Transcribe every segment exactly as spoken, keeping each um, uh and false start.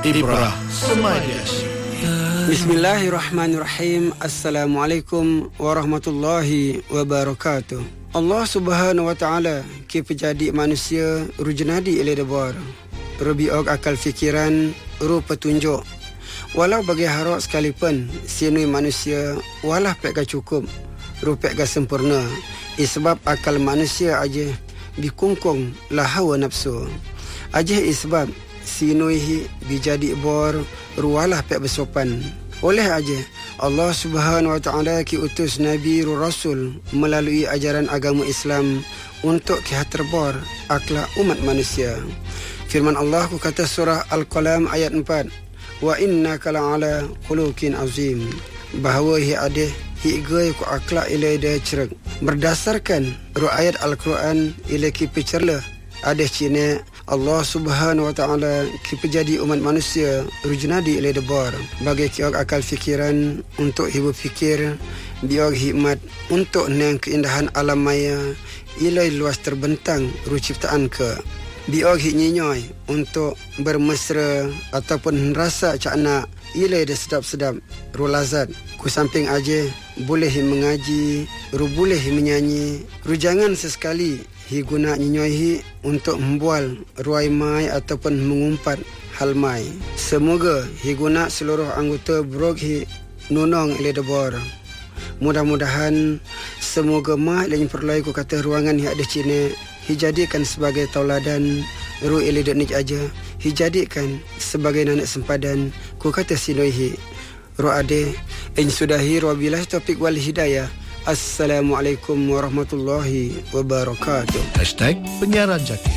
Ibrah Semadias. Bismillahirrahmanirrahim. Assalamualaikum warahmatullahi wabarakatuh. Allah subhanahu wa ta'ala ki pejadi manusia rujnadi ilai dabar rubi og akal fikiran ru petunjuk walau bagi harok sekalipun sinui manusia walah pek ga cukup ru pek ga sempurna isbab akal manusia aja bikungkung la hawa nafsu aja isbab sinui bijadi bor ruwalah pek bersopan. Oleh aja Allah subhanahu wa ta'ala ki utus Nabi Rasul melalui ajaran agama Islam untuk ki terbor akhlak umat manusia. Firman Allah ku kata surah Al-Qalam ayat empat, wa innaka la'ala khuluqin azim, bahawa hi adeh hi gay ku akhlak ilai dah cerek berdasarkan ru ayat Al-Quran ilai ki pecerlah adeh cina Allah subhanahu wa ta'ala ki pejadi umat manusia rujnadi ilai debar bagi kiok akal fikiran untuk hibu fikir biog hikmat untuk neng keindahan alam maya ilai luas terbentang ru ciptaan ke biog hik nyinyoy untuk bermesra ataupun rasa cakna ilai dah sedap-sedap ru lazat ku samping aja boleh mengaji ru boleh menyanyi ru jangan sesekali hi guna nyinyoy hi untuk membual ruai mai ataupun mengumpat hal mai. Semoga hi guna seluruh anggota brog hi nunong ilai debar. Mudah-mudahan semoga mah lain perlai ku kata ruangan hi ada cina hi jadikan sebagai tauladan ru ilai dek nik aja hi jadikan sebagai nanak sempadan ku kata sinoi hi ru ade in sudahi wabillahi taufiq wal hidayah. Assalamualaikum warahmatullahi wabarakatuh. Hashtag Penyiaran Jaki.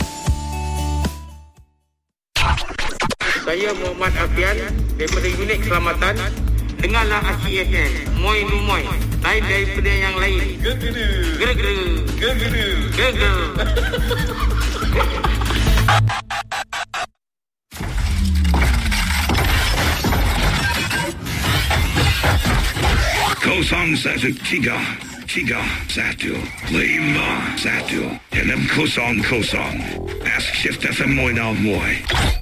Saya Muhammad Afian daripada unit keselamatan. Dengarlah Asyik F M. Moi Numoy. Lain daripada yang lain. Geru-geru. Geru-geru. Geru-geru. Geru-geru. Kosong satu tiga tiga satu lima satu dalam kosong kosong ask shift F M Moy now Moy.